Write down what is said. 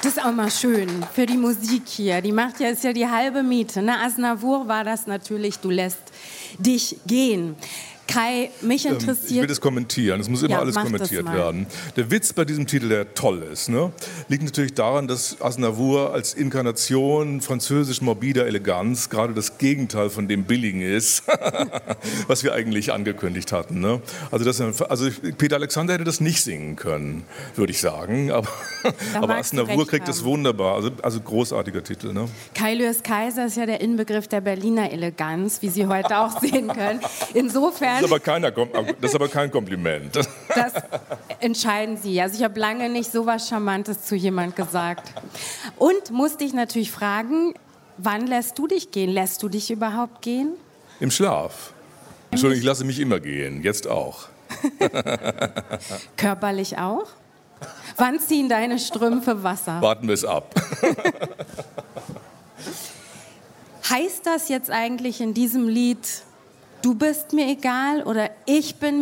Das ist auch mal schön für die Musik hier. Die macht ja, ist ja die halbe Miete. Ne? Aznavour war das natürlich, du lässt dich gehen. Kai, mich interessiert... Ich will das kommentieren, es muss immer alles kommentiert werden. Der Witz bei diesem Titel, der toll ist, ne, liegt natürlich daran, dass Aznavour als Inkarnation französisch morbider Eleganz gerade das Gegenteil von dem Billigen ist, was wir eigentlich angekündigt hatten. Ne? Also Peter Alexander hätte das nicht singen können, würde ich sagen, aber Aznavour kriegt das wunderbar, also großartiger Titel. Ne? Kai Lewis Kaiser ist ja der Inbegriff der Berliner Eleganz, wie Sie heute auch sehen können. Insofern... Das ist aber kein Kompliment. Das entscheiden Sie. Also ich habe lange nicht so was Charmantes zu jemand gesagt. Und musste ich natürlich fragen, wann lässt du dich gehen? Lässt du dich überhaupt gehen? Im Schlaf. Entschuldigung, ich lasse mich immer gehen, jetzt auch. Körperlich auch? Wann ziehen deine Strümpfe Wasser? Warten wir es ab. Heißt das jetzt eigentlich in diesem Lied, du bist mir egal oder ich bin